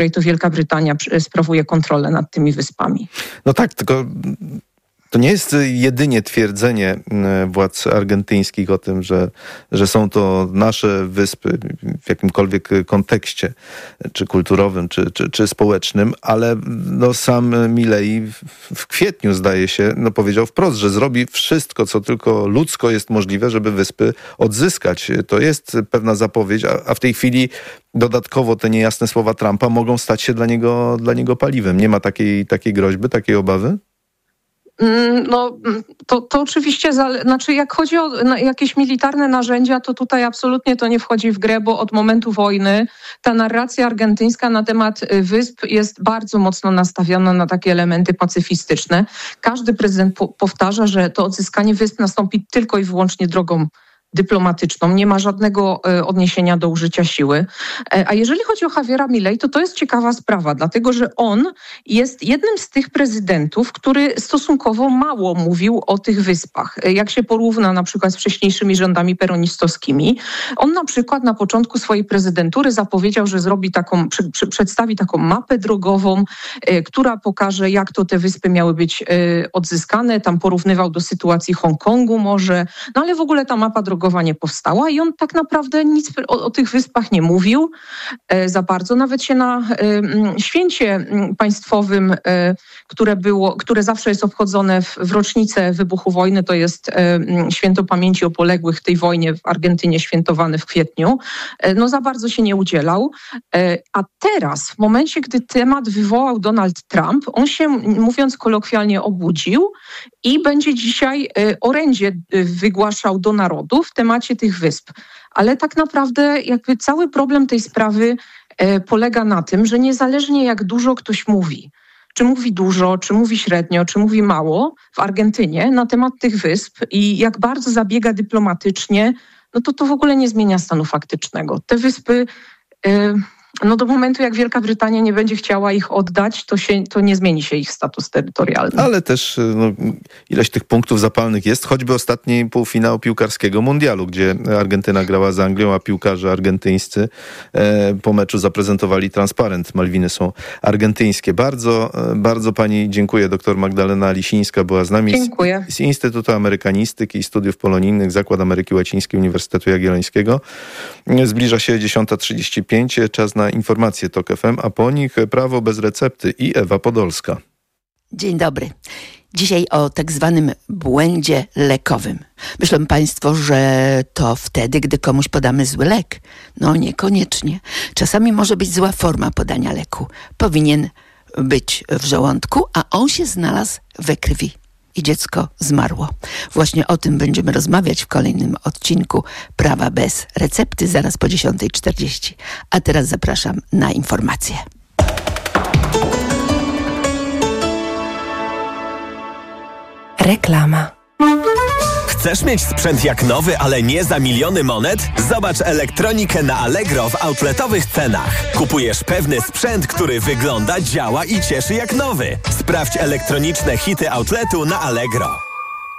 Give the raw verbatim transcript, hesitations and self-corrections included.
której to Wielka Brytania sprawuje kontrolę nad tymi wyspami. No tak, tylko to nie jest jedynie twierdzenie władz argentyńskich o tym, że, że są to nasze wyspy w jakimkolwiek kontekście, czy kulturowym, czy, czy, czy społecznym, ale no sam Milei w kwietniu, zdaje się, no powiedział wprost, że zrobi wszystko, co tylko ludzko jest możliwe, żeby wyspy odzyskać. To jest pewna zapowiedź, a, a w tej chwili dodatkowo te niejasne słowa Trumpa mogą stać się dla niego, dla niego paliwem. Nie ma takiej, takiej groźby, takiej obawy? No, to, to oczywiście, zale- znaczy jak chodzi o na jakieś militarne narzędzia, to tutaj absolutnie to nie wchodzi w grę, bo od momentu wojny ta narracja argentyńska na temat wysp jest bardzo mocno nastawiona na takie elementy pacyfistyczne. Każdy prezydent po- powtarza, że to odzyskanie wysp nastąpi tylko i wyłącznie drogą dyplomatyczną, nie ma żadnego e, odniesienia do użycia siły. E, a jeżeli chodzi o Javiera Milei, to to jest ciekawa sprawa, dlatego że on jest jednym z tych prezydentów, który stosunkowo mało mówił o tych wyspach. E, jak się porówna na przykład z wcześniejszymi rządami peronistowskimi, on na przykład na początku swojej prezydentury zapowiedział, że zrobi taką, przy, przy, przedstawi taką mapę drogową, e, która pokaże, jak to te wyspy miały być e, odzyskane. Tam porównywał do sytuacji Hongkongu może, no ale w ogóle ta mapa drogowa nie powstała i on tak naprawdę nic o, o tych wyspach nie mówił e, za bardzo. Nawet się na e, święcie państwowym, e, które było, które zawsze jest obchodzone w, w rocznicę wybuchu wojny, to jest e, święto pamięci o poległych w tej wojnie w Argentynie, świętowane w kwietniu, e, no za bardzo się nie udzielał. E, a teraz, w momencie, gdy temat wywołał Donald Trump, on się, mówiąc kolokwialnie, obudził i będzie dzisiaj e, orędzie wygłaszał do narodu w temacie tych wysp. Ale tak naprawdę jakby cały problem tej sprawy e, polega na tym, że niezależnie jak dużo ktoś mówi, czy mówi dużo, czy mówi średnio, czy mówi mało w Argentynie na temat tych wysp i jak bardzo zabiega dyplomatycznie, no to to w ogóle nie zmienia stanu faktycznego. Te wyspy... E, No do momentu, jak Wielka Brytania nie będzie chciała ich oddać, to, się, to nie zmieni się ich status terytorialny. Ale też no, ileś tych punktów zapalnych jest, choćby ostatni półfinał piłkarskiego mundialu, gdzie Argentyna grała z Anglią, a piłkarze argentyńscy e, po meczu zaprezentowali transparent. Malwiny są argentyńskie. Bardzo, bardzo pani dziękuję. Doktor Magdalena Lisińska była z nami dziękuję. Z, z Instytutu Amerykanistyki i Studiów Polonijnych Zakład Ameryki Łacińskiej Uniwersytetu Jagiellońskiego. Zbliża się dziesiąta trzydzieści pięć. Czas na informacje TOK F M, a po nich Prawo bez recepty i Ewa Podolska. Dzień dobry. Dzisiaj o tak zwanym błędzie lekowym. Myślą państwo, że to wtedy, gdy komuś podamy zły lek. No niekoniecznie. Czasami może być zła forma podania leku. Powinien być w żołądku, a on się znalazł we krwi. I dziecko zmarło. Właśnie o tym będziemy rozmawiać w kolejnym odcinku Prawa bez recepty, zaraz po dziesiąta czterdzieści. A teraz zapraszam na informacje. Reklama. Chcesz mieć sprzęt jak nowy, ale nie za miliony monet? Zobacz elektronikę na Allegro w outletowych cenach. Kupujesz pewny sprzęt, który wygląda, działa i cieszy jak nowy. Sprawdź elektroniczne hity outletu na Allegro.